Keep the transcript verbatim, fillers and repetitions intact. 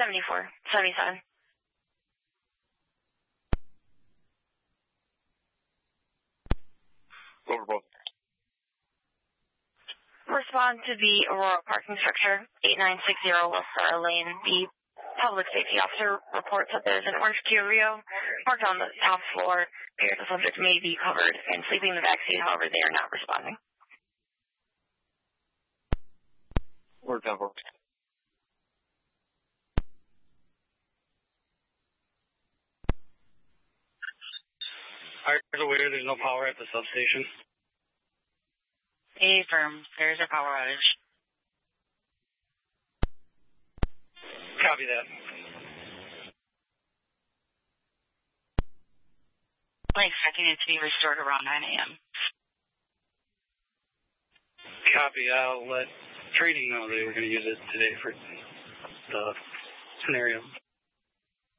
seventy-four, seventy-seven. Over both. Respond to the Aurora parking structure, eight nine six zero West Star Lane. The public safety officer reports that there's an orange Kia Rio parked on the top floor. Appears the subject may be covered and sleeping in the backseat, however, they are not responding. Word temple. Are you aware there's no power at the substation? A firm, there's a power outage. Copy that. I'm expecting it to be restored around nine a.m. Copy. I'll let trading know they were going to use it today for the scenario.